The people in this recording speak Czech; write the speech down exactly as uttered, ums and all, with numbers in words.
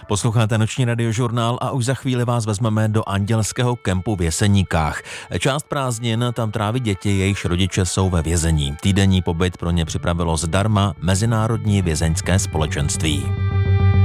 Posloucháte Noční radiožurnál a už za chvíli vás vezmeme do andělského kempu v Jeseníkách. Část prázdnin tam tráví děti, jejichž rodiče jsou ve vězení. Týdenní pobyt pro ně připravilo zdarma Mezinárodní vězeňské společenství.